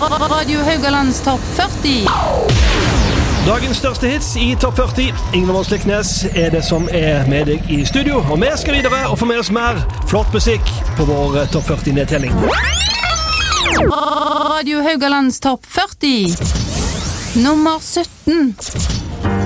Radio Haugalands topp 40. Dagens største hits i topp 40. Ingvar Sliknes er det som er med deg i studio. Og vi skal videre og få med oss mer flott musikk på vår topp 40-nedtelling. Radio Haugalands topp 40. Nummer 17.